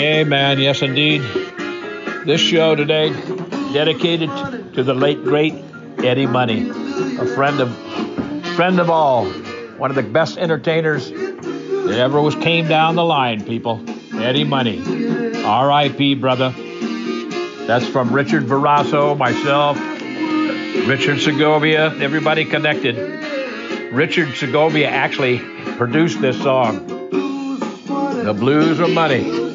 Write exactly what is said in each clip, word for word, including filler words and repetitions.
Amen. Yes, indeed. This show today dedicated to the late great Eddie Money, a friend of friend of all, one of the best entertainers that ever was came down the line. People, Eddie Money, R I P brother. That's from Richard Verasso, myself, Richard Segovia, everybody connected. Richard Segovia actually produced this song, The Blues of Money.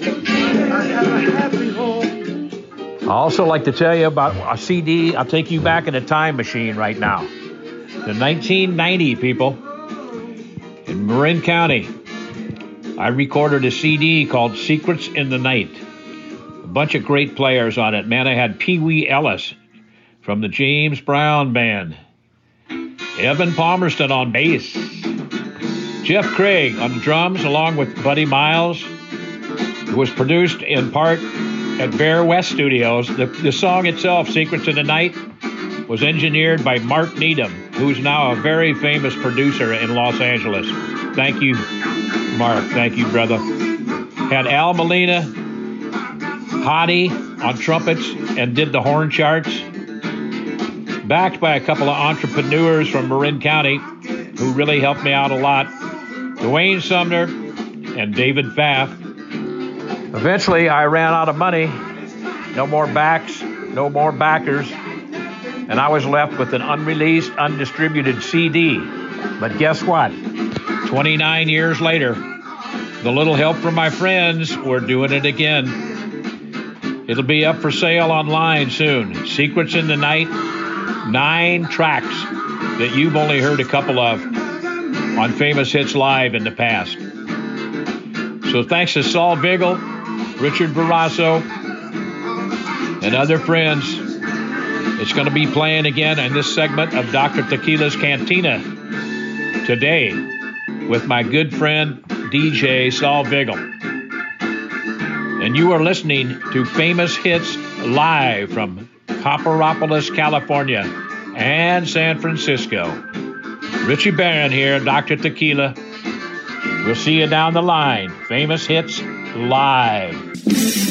I also like to tell you about a C D. I'll take you back in a time machine right now. To nineteen ninety, people, in Marin County, I recorded a C D called Secrets in the Night. A bunch of great players on it. Man, I had Pee Wee Ellis from the James Brown Band, Evan Palmerston on bass, Jeff Craig on drums, along with Buddy Miles. It was produced in part at Bear West Studios. The, the song itself, Secrets in the Night, was engineered by Mark Needham, who's now a very famous producer in Los Angeles. Thank you, Mark. Thank you, brother. Had Al Molina, Hottie on trumpets, and did the horn charts. Backed by a couple of entrepreneurs from Marin County who really helped me out a lot, Dwayne Sumner and David Pfaff. Eventually, I ran out of money. No more backs, no more backers. And I was left with an unreleased, undistributed C D. But guess what? twenty-nine years later, the little help from my friends, we're doing it again. It'll be up for sale online soon. Secrets in the Night, nine tracks that you've only heard a couple of on Famous Hits Live in the past. So thanks to Saul Vigil, Richard Verasso, and other friends. It's going to be playing again in this segment of Doctor Tequila's Cantina today with my good friend D J Saul Vigil. And you are listening to Famous Hits Live from Copperopolis, California and San Francisco. Richie Barron here, Doctor Tequila. We'll see you down the line. Famous Hits Live.